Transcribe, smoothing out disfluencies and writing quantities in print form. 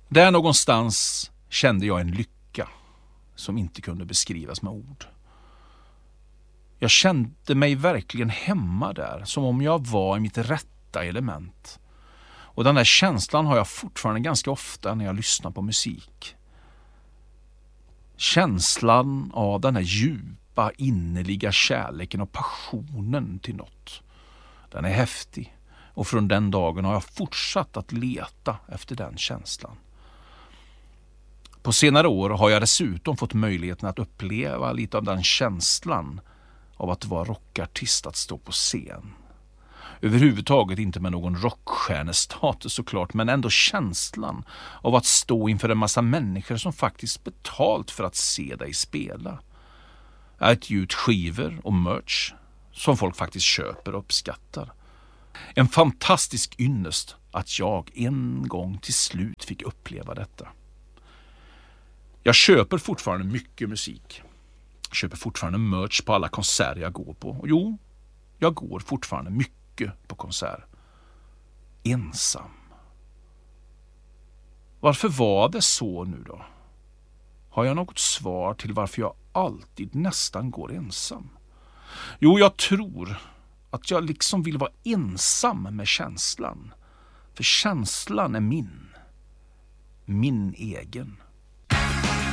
Där någonstans kände jag en lycka som inte kunde beskrivas med ord. Jag kände mig verkligen hemma där, som om jag var i mitt rätta element. Och den där känslan har jag fortfarande ganska ofta när jag lyssnar på musik. Känslan av den här djupa, innerliga kärleken och passionen till något. Den är häftig, och från den dagen har jag fortsatt att leta efter den känslan. På senare år har jag dessutom fått möjligheten att uppleva lite av den känslan av att vara rockartist, att stå på scen. Överhuvudtaget inte med någon rockstjärnestatus såklart, men ändå känslan av att stå inför en massa människor som faktiskt betalt för att se dig spela. Att ge ut skivor och merch som folk faktiskt köper och uppskattar. En fantastisk ynnest att jag en gång till slut fick uppleva detta. Jag köper fortfarande mycket musik. Jag köper fortfarande merch på alla konserter jag går på. Och jo, jag går fortfarande mycket på konsert. Ensam. Varför var det så nu då? Har jag något svar till varför jag alltid nästan går ensam? Jo, jag tror att jag liksom vill vara ensam med känslan. För känslan är min egen.